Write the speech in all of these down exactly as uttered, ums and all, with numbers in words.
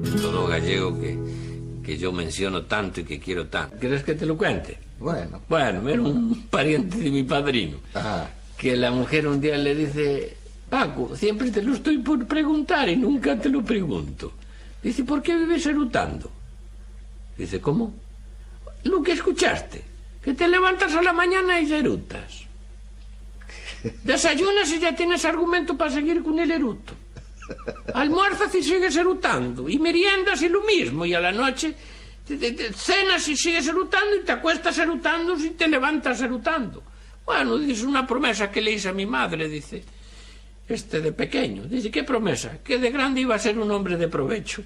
estos dos gallegos que, que yo menciono tanto y que quiero tanto. ¿Quieres que te lo cuente? Bueno. Bueno, era un pariente de mi padrino. Ajá. Que la mujer un día le dice: Paco, siempre te lo estoy por preguntar y nunca te lo pregunto. Dice: ¿por qué vives erutando? Dice: ¿cómo? Lo que escuchaste, que te levantas a la mañana y erutas. Desayunas y ya tienes argumento para seguir con el eruto. Almuerzas y sigues erutando. Y meriendas y lo mismo. Y a la noche te, te, te cenas y sigues erutando y te acuestas erutando y te levantas erutando. Bueno, dice, una promesa que le hice a mi madre, dice, este de pequeño. Dice: ¿qué promesa? Que de grande iba a ser un hombre de provecho.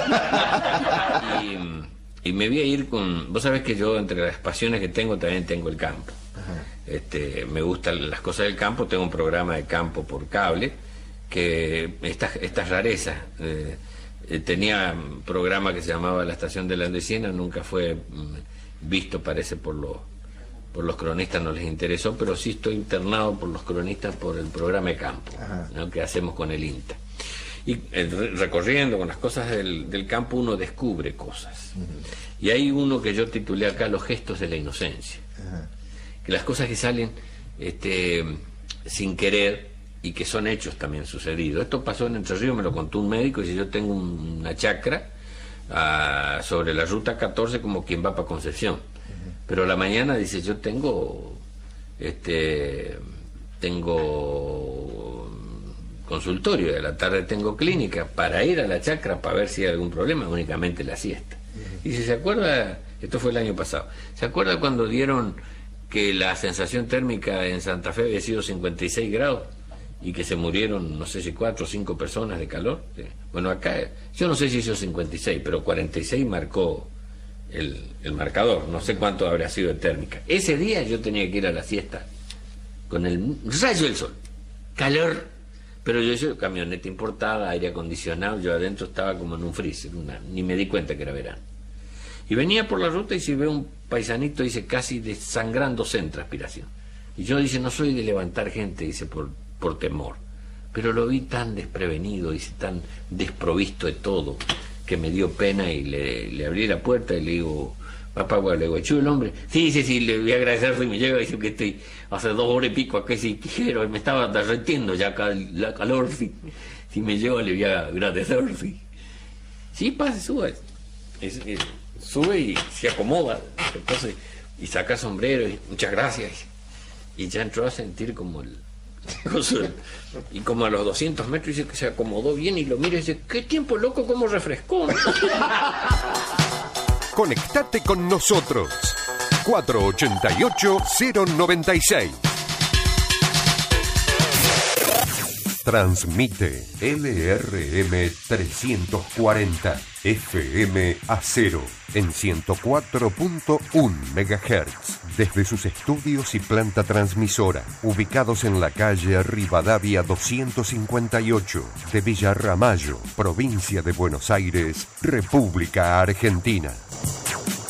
y, y me voy a ir con... Vos sabés que yo, entre las pasiones que tengo, también tengo el campo. Ajá. Este, me gustan las cosas del campo. Tengo un programa de campo por cable, que estas, estas rarezas... Eh, eh, tenía un programa que se llamaba La Estación de la Andesina, nunca fue mm, visto, parece, por los... por los cronistas no les interesó, pero sí estoy internado por los cronistas por el programa de campo, ¿no?, que hacemos con el INTA. Y eh, recorriendo con las cosas del, del campo uno descubre cosas. Uh-huh. Y hay uno que yo titulé acá Los gestos de la inocencia. Uh-huh. Que las cosas que salen este, sin querer y que son hechos también sucedidos. Esto pasó en Entre Ríos, me lo contó un médico, y si yo tengo un, una chacra uh, sobre la ruta catorce como quien va para Concepción. Pero a la mañana dice: yo tengo este tengo consultorio, y a la tarde tengo clínica, para ir a la chacra para ver si hay algún problema, únicamente la siesta. Uh-huh. Y si se acuerda, esto fue el año pasado, ¿se acuerda cuando dieron que la sensación térmica en Santa Fe había sido cincuenta y seis grados y que se murieron, no sé si cuatro o cinco personas de calor? Bueno, acá yo no sé si hizo cincuenta y seis, pero cuarenta y seis marcó El, el marcador, no sé cuánto habrá sido de térmica. Ese día yo tenía que ir a la siesta con el rayo del sol, calor, pero yo soy camioneta importada, aire acondicionado, yo adentro estaba como en un freezer, una, ni me di cuenta que era verano. Y venía por la ruta y si veo un paisanito, dice, casi desangrándose en transpiración. Y yo, dice, no soy de levantar gente, dice, por, por temor, pero lo vi tan desprevenido, dice, tan desprovisto de todo, que me dio pena y le, le abrí la puerta y le digo: papá, bueno, le digo, ¿echó el hombre? Sí, sí, sí, le voy a agradecer si me llega. Dice que estoy hace dos horas y pico acá, si quiero, me estaba derretiendo ya acá la calor, si, si me lleva le voy a agradecer, sí. Sí, pase, sube. Es, es, sube y se acomoda, entonces, y saca sombrero y muchas gracias. Y ya entró a sentir como el... y como a los doscientos metros dice que se acomodó bien y lo mira y dice: qué tiempo, loco, cómo refrescó. Conectate con nosotros. cuatro ocho ocho cero nueve seis. Transmite L R M trescientos cuarenta F M Acero en ciento cuatro punto uno megahertz desde sus estudios y planta transmisora ubicados en la calle Rivadavia doscientos cincuenta y ocho de Villa Ramallo, provincia de Buenos Aires, República Argentina.